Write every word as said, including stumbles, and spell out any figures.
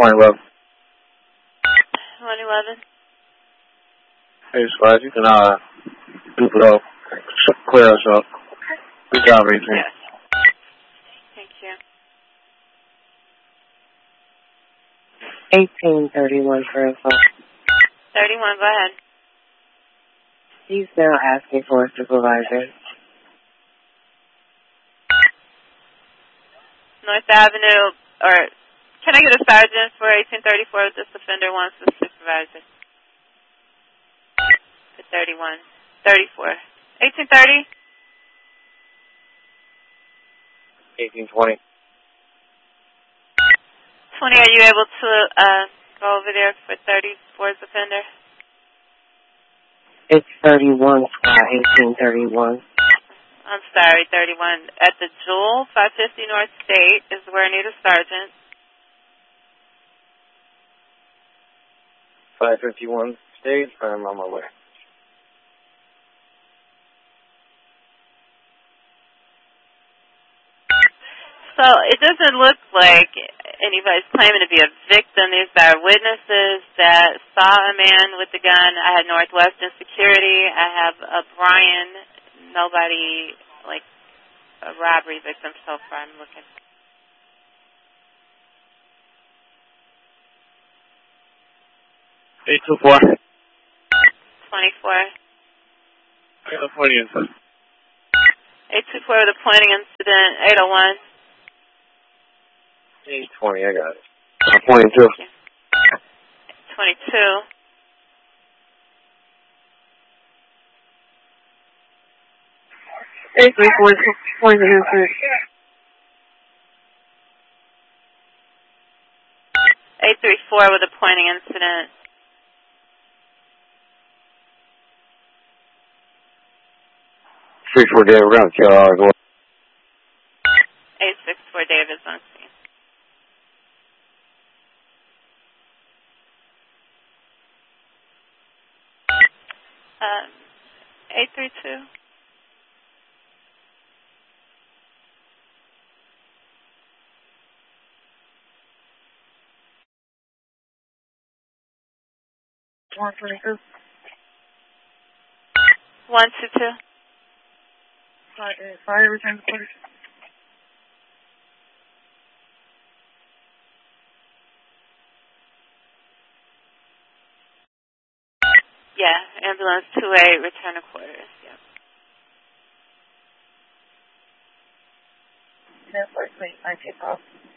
one eleven. one eleven. Hey, Squad, you can uh, do it off. Clear us up. Good job, eighteen. Yes. Thank you. eighteen thirty-one for info. thirty-one, go ahead. He's now asking for a supervisor. North Avenue, or can I get a sergeant for eighteen thirty-four? This offender wants a supervisor. For thirty-one. thirty-four. eighteen thirty? eighteen twenty. twenty, are you able to uh, go over there for thirty-four's offender? It's thirty-one, Squad, eighteen thirty-one. I'm sorry, thirty-one. At the Jewel, five fifty North State is where I need a sergeant. five fifty-one State, I'm on my way. So it doesn't look like anybody's claiming to be a victim. These are witnesses that saw a man with a gun. I had Northwestern Security. I have a Brian. Nobody, like, a robbery victim so far I'm looking. eight two four. twenty-four. I got a pointing incident. eight two four with a pointing incident. eight oh one. eight twenty, I got it. I'm pointing too. twenty-two. eight three four, pointing incident. eight three four with a pointing incident. three four David, we're going to kill our go. eight six four David's on scene. Um, eight three two. one twenty-two. one two two. Sorry, sorry, return to quarters. Yeah, ambulance two eight, return to quarters. Yep. ten four, please, I take off.